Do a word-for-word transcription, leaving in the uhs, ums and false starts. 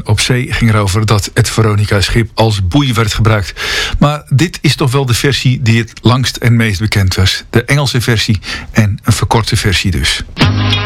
op zee ging erover dat het Veronica-schip als boei werd gebruikt. Maar dit is toch wel de versie die het langst en meest bekend was. De Engelse versie en een verkorte versie dus.